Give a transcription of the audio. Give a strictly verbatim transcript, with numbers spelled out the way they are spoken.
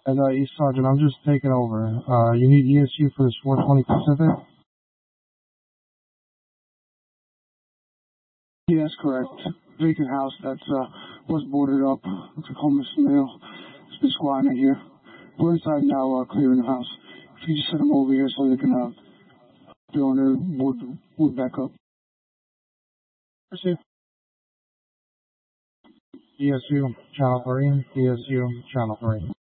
And uh, East Sergeant, I'm just taking over. Uh, you need E S U for this four twenty Pacific? Yes, correct. Vacant house that uh, was boarded up. Looks like homeless male. It's been squatting in here. We're inside now, uh, clearing the house. If you just send them over here so they can uh, fill in their wood, wood back up. Proceed. E S U, Channel three. E S U, Channel three.